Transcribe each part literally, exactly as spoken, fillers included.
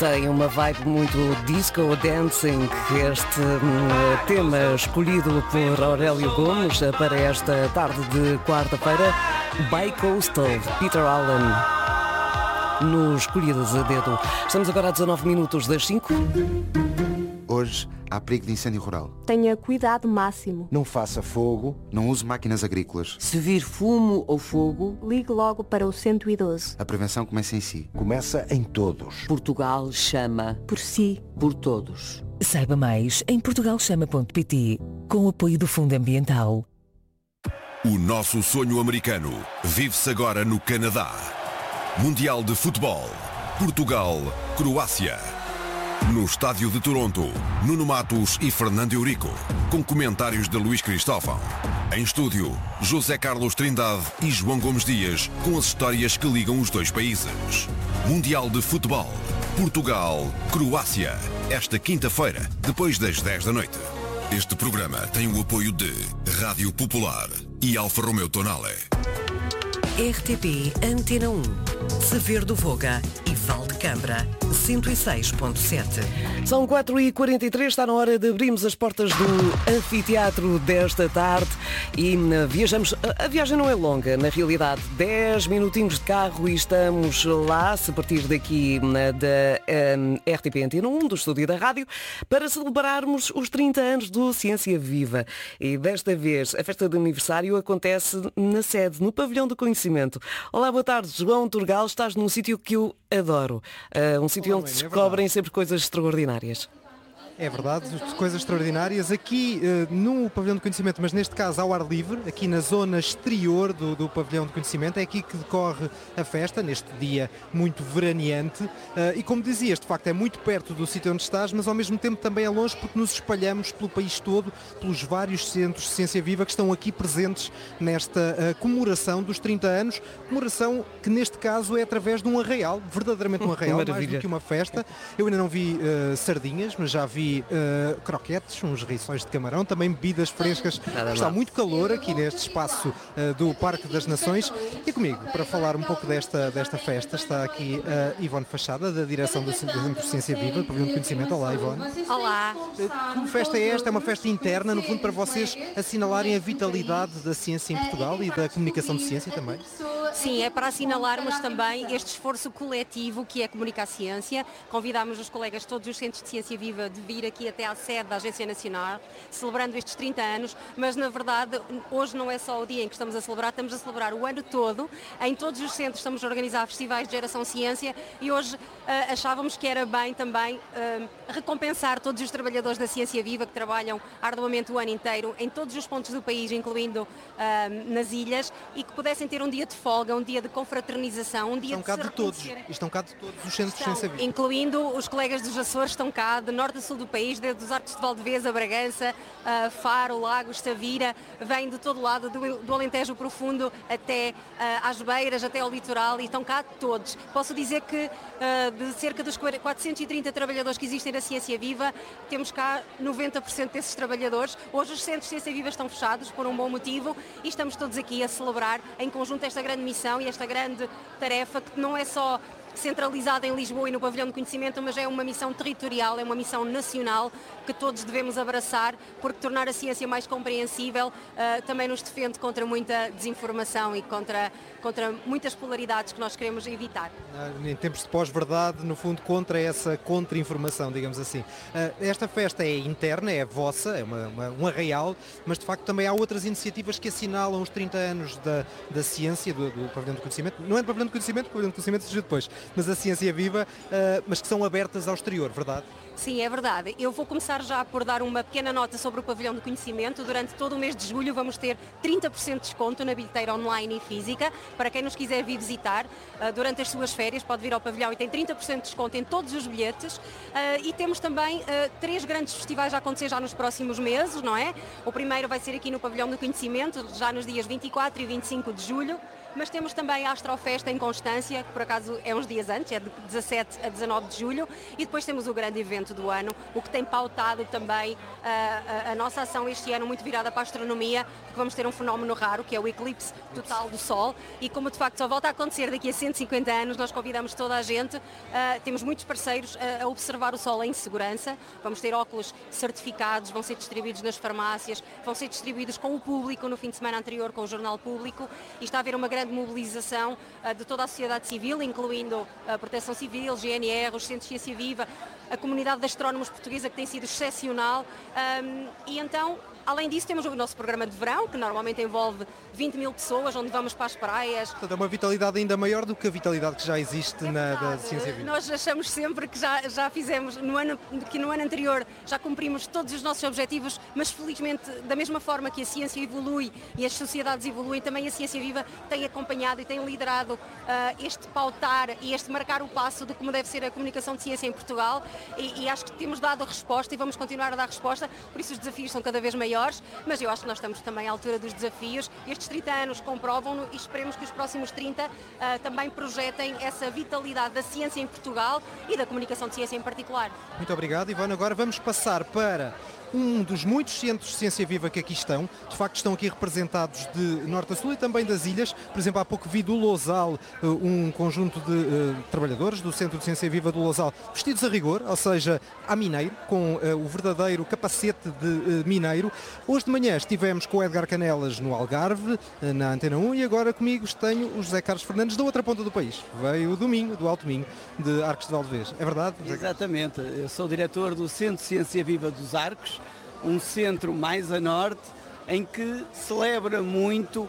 tem uma vibe muito disco dancing, este um, tema escolhido por Aurélio Gomes para esta tarde de quarta-feira, Bi-Coastal, Peter Allen, no Escolhidas a Dedo. Estamos agora a dezanove minutos das cinco. Hoje há perigo de incêndio rural. Tenha cuidado máximo. Não faça fogo. Não use máquinas agrícolas. Se vir fumo ou fogo, ligue logo para o cento e doze. A prevenção começa em si. Começa em todos. Portugal chama por si, por todos. Saiba mais em portugal chama ponto pt, com o apoio do Fundo Ambiental. O nosso sonho americano vive-se agora no Canadá. Mundial de Futebol. Portugal, Croácia. No estádio de Toronto, Nuno Matos e Fernando Eurico, com comentários de Luís Cristóvão. Em estúdio, José Carlos Trindade e João Gomes Dias, com as histórias que ligam os dois países. Mundial de Futebol. Portugal, Croácia. Esta quinta-feira, depois das dez da noite. Este programa tem o apoio de Rádio Popular e Alfa Romeo Tonale. R T P Antena um, Saber do Voga e Valdecambra, cento e seis ponto sete. São quatro e quarenta e três, está na hora de abrirmos as portas do anfiteatro desta tarde e viajamos. A viagem não é longa, na realidade, dez minutinhos de carro e estamos lá, se partir daqui da um, R T P Antena um, do estúdio da rádio, para celebrarmos os trinta anos do Ciência Viva. E desta vez a festa de aniversário acontece na sede, no Pavilhão do Conhecimento. Olá, boa tarde, João Turgal, estás num sítio que eu adoro, uh, um sítio onde se descobrem sempre coisas extraordinárias. É verdade, coisas extraordinárias aqui uh, no Pavilhão de Conhecimento, mas neste caso ao ar livre, aqui na zona exterior do, do Pavilhão de Conhecimento. É aqui que decorre a festa, neste dia muito veraneante, uh, e como dizias, de facto é muito perto do sítio onde estás, mas ao mesmo tempo também é longe, porque nos espalhamos pelo país todo, pelos vários centros de Ciência Viva que estão aqui presentes nesta uh, comemoração dos trinta anos, comemoração que neste caso é através de um arraial, verdadeiramente um arraial, mais do que uma festa. Eu ainda não vi uh, sardinhas, mas já vi Uh, croquetes, uns rições de camarão, também bebidas frescas. Nada Está mal. muito calor aqui neste espaço uh, do Parque das Nações. E comigo, para falar um pouco desta, desta festa, está aqui a Ivone Fachada, da direção do Centro de Ciência Viva, do Pavilhão de Conhecimento. Olá, Ivone. Olá. Uh, que festa é esta? É uma festa interna, no fundo, para vocês assinalarem a vitalidade da ciência em Portugal e da comunicação de ciência também? Sim, é para assinalarmos também este esforço coletivo que é comunicar a ciência. Convidámos os colegas de todos os centros de Ciência Viva de vir aqui até à sede da Agência Nacional, celebrando estes trinta anos, mas na verdade hoje não é só o dia em que estamos a celebrar, estamos a celebrar o ano todo. Em todos os centros estamos a organizar festivais de geração ciência e hoje uh, achávamos que era bem também uh, recompensar todos os trabalhadores da Ciência Viva que trabalham arduamente o ano inteiro em todos os pontos do país, incluindo uh, nas ilhas, e que pudessem ter um dia de folga, um dia de confraternização, um dia estão de cá se de todos, reconhecer. estão cá de todos os centros de Estão, Ciência Viva. incluindo os colegas dos Açores, estão cá, de norte a sul do país, desde os Arcos de Valdeveza, Bragança, uh, Faro, Lagos, Tavira, vêm de todo lado, do, do Alentejo Profundo até uh, às beiras, até ao litoral, e estão cá todos. Posso dizer que uh, de cerca dos quatrocentos e trinta trabalhadores que existem na Ciência Viva, temos cá noventa por cento desses trabalhadores. Hoje os centros de Ciência Viva estão fechados por um bom motivo e estamos todos aqui a celebrar em conjunto esta grande missão e esta grande tarefa, que não é só centralizada em Lisboa e no Pavilhão de Conhecimento, mas é uma missão territorial, é uma missão nacional que todos devemos abraçar, porque tornar a ciência mais compreensível uh, também nos defende contra muita desinformação e contra, contra muitas polaridades que nós queremos evitar. Em tempos de pós-verdade, no fundo, contra essa contra-informação, digamos assim. Uh, esta festa é interna, é vossa, é uma, uma, um arraial, mas de facto também há outras iniciativas que assinalam os trinta anos da, da ciência, do, do Pavilhão de Conhecimento. Não é do Pavilhão de Conhecimento, o Pavilhão de Conhecimento surgiu depois, mas a Ciência Viva, uh, mas que são abertas ao exterior, verdade? Sim, é verdade. Eu vou começar já por dar uma pequena nota sobre o Pavilhão de Conhecimento. Durante todo o mês de julho vamos ter trinta por cento de desconto na bilheteira online e física, para quem nos quiser vir visitar. Uh, durante as suas férias pode vir ao pavilhão e tem trinta por cento de desconto em todos os bilhetes. Uh, e temos também uh, três grandes festivais a acontecer já nos próximos meses, não é? O primeiro vai ser aqui no Pavilhão do Conhecimento, já nos dias vinte e quatro e vinte e cinco de julho. mas temos também a Astrofesta em Constância, que por acaso é uns dias antes, é de dezassete a dezanove de julho, e depois temos o grande evento do ano, o que tem pautado também a, a, a nossa ação este ano, muito virada para a astronomia, porque vamos ter um fenómeno raro, que é o eclipse total do Sol, e como de facto só volta a acontecer daqui a cento e cinquenta anos, nós convidamos toda a gente, uh, temos muitos parceiros a, a observar o Sol em segurança, vamos ter óculos certificados, vão ser distribuídos nas farmácias, vão ser distribuídos com o público no fim de semana anterior com o Jornal Público, e está a haver uma grande mobilização uh, de toda a sociedade civil, incluindo a Proteção Civil, G N R, os Centros de Ciência Viva, a comunidade de astrónomos portuguesa, que tem sido excepcional, um, e então, além disso, temos o nosso programa de verão, que normalmente envolve vinte mil pessoas, onde vamos para as praias. Portanto, é uma vitalidade ainda maior do que a vitalidade que já existe é na da ciência viva. Nós achamos sempre que já, já fizemos, no ano, que no ano anterior já cumprimos todos os nossos objetivos, mas felizmente, da mesma forma que a ciência evolui e as sociedades evoluem, também a ciência viva tem acompanhado e tem liderado uh, este pautar e este marcar o passo de como deve ser a comunicação de ciência em Portugal, e, e acho que temos dado a resposta e vamos continuar a dar resposta, por isso os desafios são cada vez maiores, mas eu acho que nós estamos também à altura dos desafios. Estes trinta anos comprovam-no e esperemos que os próximos trinta uh, também projetem essa vitalidade da ciência em Portugal e da comunicação de ciência em particular. Muito obrigado, Ivone. Agora vamos passar para um dos muitos centros de ciência viva que aqui estão. De facto, estão aqui representados de norte a sul e também das ilhas. Por exemplo, há pouco vi do Lousal um conjunto de uh, trabalhadores do Centro de Ciência Viva do Lousal vestidos a rigor, ou seja, a mineiro, com uh, o verdadeiro capacete de uh, mineiro. Hoje de manhã estivemos com o Edgar Canelas no Algarve, uh, na Antena um, e agora comigo tenho o José Carlos Fernandes da outra ponta do país. Veio do Minho, do Alto Minho, de Arcos de Valdevez. É verdade? Exatamente. Eu sou diretor do Centro de Ciência Viva dos Arcos, um centro mais a norte, em que celebra muito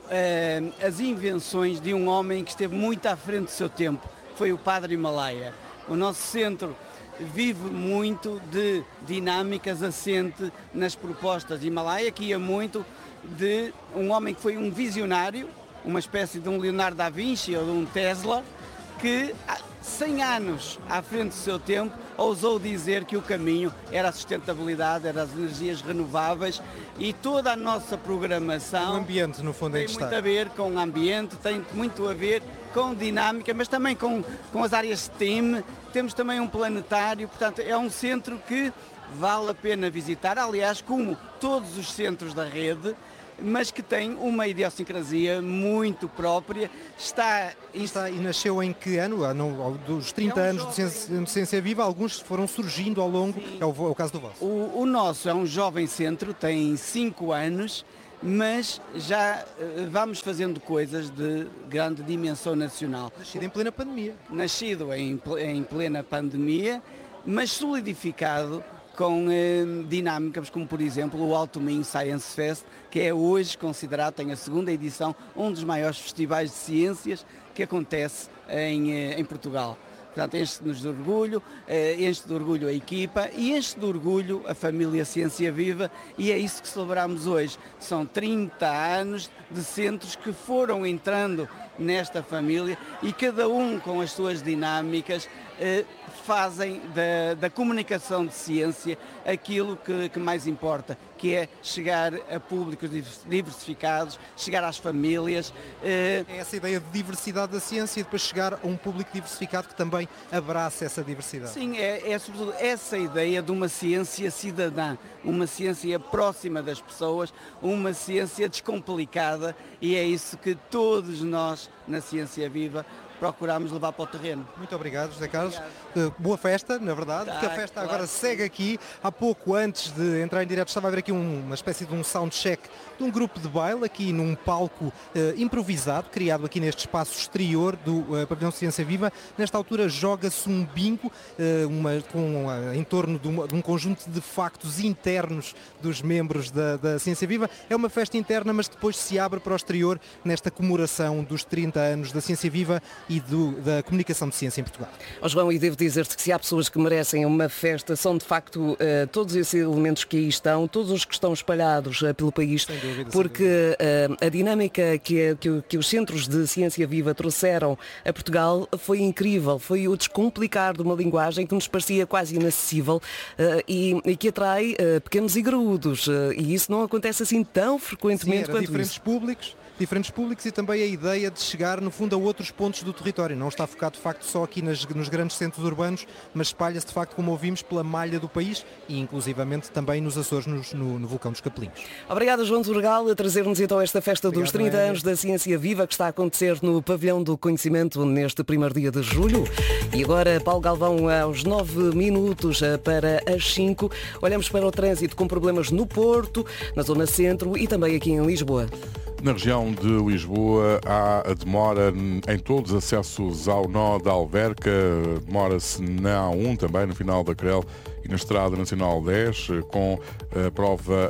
eh, as invenções de um homem que esteve muito à frente do seu tempo, foi o Padre Himalaia. O nosso centro vive muito de dinâmicas assente nas propostas de Himalaia, que ia muito de um homem que foi um visionário, uma espécie de um Leonardo da Vinci ou de um Tesla, que há cem anos à frente do seu tempo ousou dizer que o caminho era a sustentabilidade, era as energias renováveis, e toda a nossa programação o ambiente, no fundo, tem muito está. a ver com o ambiente, tem muito a ver com dinâmica, mas também com, com as áreas STEAM. Temos também um planetário, portanto é um centro que vale a pena visitar, aliás, como todos os centros da rede, mas que tem uma idiosincrasia muito própria. Está, está e nasceu em que ano? Ao dos trinta é um anos de ciência, de ciência Viva, alguns foram surgindo ao longo, é o, é o caso do vosso. O, o nosso é um jovem centro, tem cinco anos, mas já uh, vamos fazendo coisas de grande dimensão nacional. Nascido em plena pandemia. Nascido em, em plena pandemia, mas solidificado com eh, dinâmicas como, por exemplo, o Alto Minho Science Fest, que é hoje considerado, tem a segunda edição, um dos maiores festivais de ciências que acontece em, eh, em Portugal. Portanto, enche-nos de orgulho, eh, enche de orgulho a equipa e enche de orgulho a família Ciência Viva, e é isso que celebramos hoje. São trinta anos de centros que foram entrando nesta família e cada um com as suas dinâmicas eh, fazem da, da comunicação de ciência aquilo que, que mais importa, que é chegar a públicos diversificados, chegar às famílias. É essa ideia de diversidade da ciência e depois chegar a um público diversificado que também abraça essa diversidade. Sim, é, é sobretudo essa ideia de uma ciência cidadã, uma ciência próxima das pessoas, uma ciência descomplicada, e é isso que todos nós na Ciência Viva procuramos levar para o terreno. Muito obrigado, José Carlos. Uh, boa festa, na verdade, tá, porque a festa claro, agora segue aqui. Há pouco, antes de entrar em direto, estava a ver aqui um, uma espécie de um soundcheck de um grupo de baile, aqui num palco uh, improvisado, criado aqui neste espaço exterior do uh, Pavilhão Ciência Viva. Nesta altura joga-se um bingo, uh, uma, com, uh, em torno de, uma, de um conjunto de factos internos dos membros da, da Ciência Viva. É uma festa interna, mas depois se abre para o exterior nesta comemoração dos trinta anos da Ciência Viva e do, da comunicação de ciência em Portugal. Oh, João, e devo dizer-te que se há pessoas que merecem uma festa, são de facto uh, todos esses elementos que aí estão, todos os que estão espalhados uh, pelo país, dúvida, porque uh, a dinâmica que, é, que, que os centros de ciência viva trouxeram a Portugal foi incrível, foi o descomplicar de uma linguagem que nos parecia quase inacessível uh, e, e que atrai uh, pequenos e graúdos, uh, e isso não acontece assim tão frequentemente Sim, era quanto diferentes isso. públicos. diferentes públicos e também a ideia de chegar, no fundo, a outros pontos do território. Não está focado, de facto, só aqui nas, nos grandes centros urbanos, mas espalha-se, de facto, como ouvimos, pela malha do país e, inclusivamente, também nos Açores, nos, no, no vulcão dos Capelinhos. Obrigada, João Turgal, a trazer-nos então esta festa Obrigado, dos trinta anos da Ciência Viva que está a acontecer no Pavilhão do Conhecimento neste primeiro dia de julho. E agora, Paulo Galvão, aos nove minutos para as cinco, olhamos para o trânsito com problemas no Porto, na zona centro e também aqui em Lisboa. Na região de Lisboa há a demora em todos os acessos ao nó da Alverca, demora-se na A um também, no final da Crel e na Estrada Nacional dez, com a prova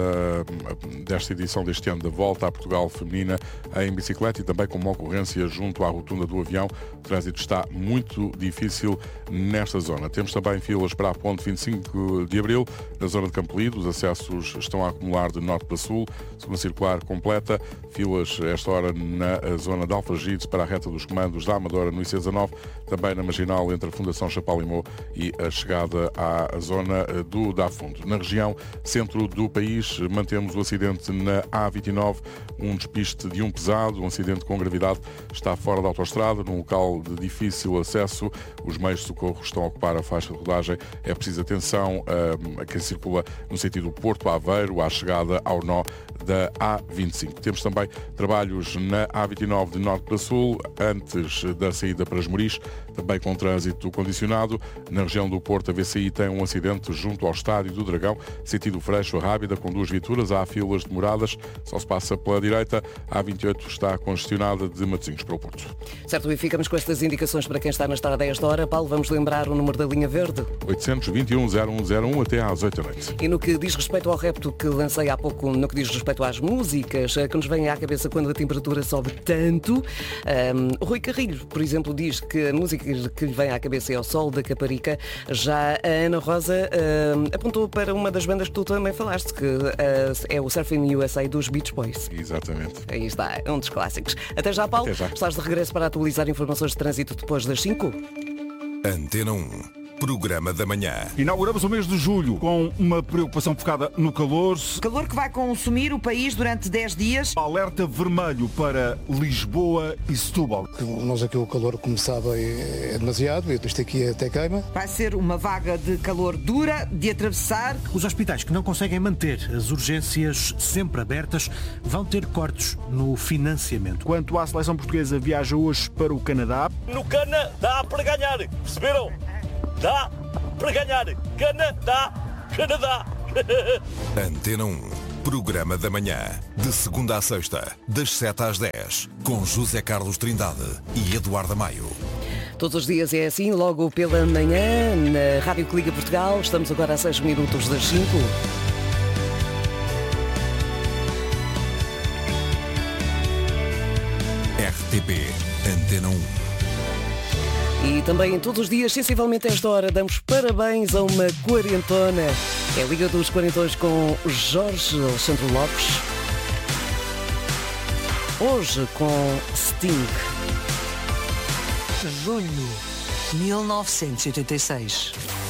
da, desta edição deste ano da Volta a Portugal Feminina em bicicleta e também com uma ocorrência junto à rotunda do avião. O trânsito está muito difícil nesta zona. Temos também filas para a ponte vinte e cinco de Abril, na zona de Campolide. Os acessos estão a acumular de norte para sul, segunda circular completa. Filas a esta hora na zona de Alfragide para a reta dos comandos da Amadora no I C dezanove, também na marginal entre a Fundação Chapalimau e a chegada à zona do Dafundo. Na região centro do país mantemos o acidente na A vinte e nove, um despiste de um pesado, um acidente com gravidade, está fora da autoestrada, num local de difícil acesso. Os meios de socorro estão a ocupar a faixa de rodagem. É preciso atenção a quem circula no sentido Porto-Aveiro, à chegada ao nó da A vinte e cinco. Temos também trabalhos na A vinte e nove de norte para sul, antes da saída para Esmoriz, também com trânsito condicionado. Na região do Porto, a V C I tem um acidente junto ao Estádio do Dragão, sentido Freixo a Rábida, com duas viaturas. Há filas demoradas, só se passa pela direita. A A vinte e oito está congestionada de Matosinhos para o Porto. Certo, e ficamos com estas indicações para quem está na estrada a esta hora. Paulo, vamos lembrar o número da linha verde? oitocentos e vinte e um, zero um zero um até às oito da noite. E no que diz respeito ao repto que lancei há pouco, no que diz respeito às músicas que nos vêm à cabeça quando a temperatura sobe tanto, um, Rui Carrilho, por exemplo, diz que a música que lhe vem à cabeça é o Sol da Caparica. Já a Ana Rosa um, apontou para uma das bandas que tu também falaste, que uh, é o Surfing U S A dos Beach Boys. Exatamente. Aí está, é um dos clássicos. Até já, Paulo. Até já. Estás de regresso para atualizar informações de trânsito depois das cinco. Antena um. Programa da Manhã. Inauguramos o mês de julho com uma preocupação focada no calor. Calor que vai consumir o país durante dez dias. Alerta vermelho para Lisboa e Setúbal. Nós aqui o calor começava é demasiado, isto aqui até queima. Vai ser uma vaga de calor dura de atravessar. Os hospitais que não conseguem manter as urgências sempre abertas vão ter cortes no financiamento. Quanto à seleção portuguesa, viaja hoje para o Canadá. No Cana dá para ganhar, perceberam? Dá para ganhar. Canadá, Canadá. Antena um. Programa da Manhã. De segunda a sexta, das sete às dez. Com José Carlos Trindade e Eduardo Maio. Todos os dias é assim, logo pela manhã, na Rádio que Liga Portugal. Estamos agora a seis minutos das cinco. R T P Antena um. E também todos os dias, sensivelmente a esta hora, damos parabéns a uma quarentona. É a Liga dos Quarentões com Jorge Alexandre Lopes. Hoje com Sting. Julho mil novecentos e oitenta e seis.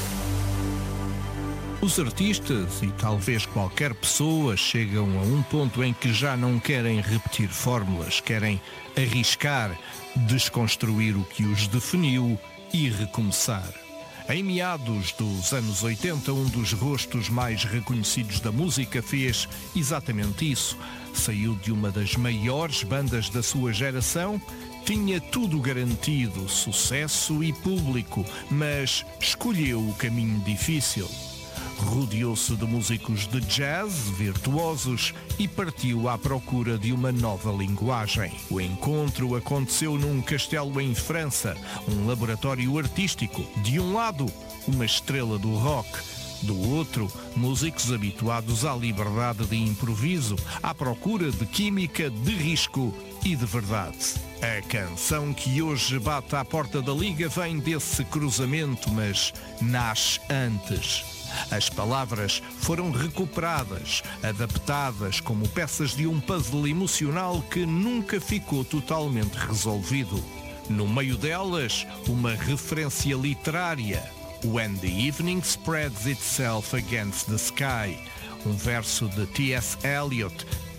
Os artistas e talvez qualquer pessoa chegam a um ponto em que já não querem repetir fórmulas, querem arriscar, desconstruir o que os definiu e recomeçar. Em meados dos anos oitenta, um dos rostos mais reconhecidos da música fez exatamente isso. Saiu de uma das maiores bandas da sua geração, tinha tudo garantido, sucesso e público, mas escolheu o caminho difícil. Rodeou-se de músicos de jazz virtuosos e partiu à procura de uma nova linguagem. O encontro aconteceu num castelo em França, um laboratório artístico. De um lado, uma estrela do rock. Do outro, músicos habituados à liberdade de improviso, à procura de química, de risco e de verdade. A canção que hoje bate à porta da Liga vem desse cruzamento, mas nasce antes. As palavras foram recuperadas, adaptadas como peças de um puzzle emocional que nunca ficou totalmente resolvido. No meio delas, uma referência literária. When the evening spreads itself against the sky. Um verso de T S Eliot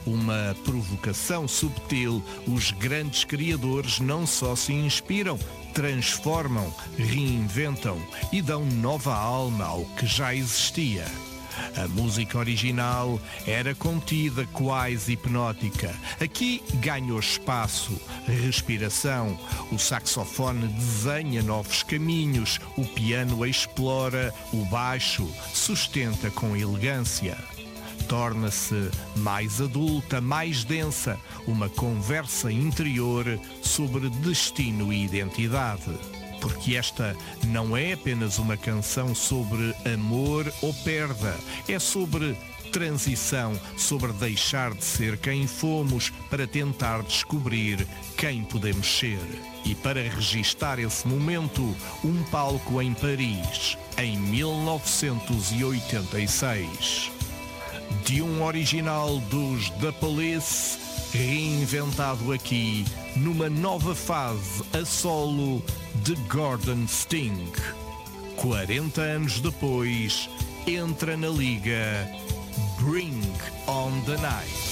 uma provocação subtil, os grandes criadores não só se inspiram, transformam, reinventam e dão nova alma ao que já existia. A música original era contida, quase hipnótica. Aqui ganhou espaço, respiração. O saxofone desenha novos caminhos, o piano explora, o baixo sustenta com elegância. Torna-se mais adulta, mais densa, uma conversa interior sobre destino e identidade. Porque esta não é apenas uma canção sobre amor ou perda, é sobre transição, sobre deixar de ser quem fomos para tentar descobrir quem podemos ser. E para registar esse momento, um palco em Paris, em mil novecentos e oitenta e seis. De um original dos The Police, reinventado aqui numa nova fase a solo de Gordon Sting. quarenta anos depois, entra na liga Bring on the Night.